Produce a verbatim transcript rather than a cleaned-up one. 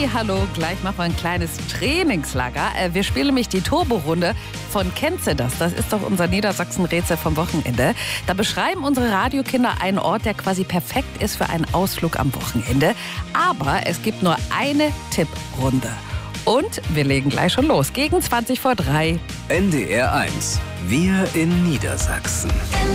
Halli, hallo, gleich machen wir ein kleines Trainingslager. Wir spielen nämlich die Turbo-Runde von Kennst du das? Das ist doch unser Niedersachsen-Rätsel vom Wochenende. Da beschreiben unsere Radiokinder einen Ort, der quasi perfekt ist für einen Ausflug am Wochenende. Aber es gibt nur eine Tipprunde. Und wir legen gleich schon los. Gegen zwanzig vor drei. N D R eins. Wir in Niedersachsen.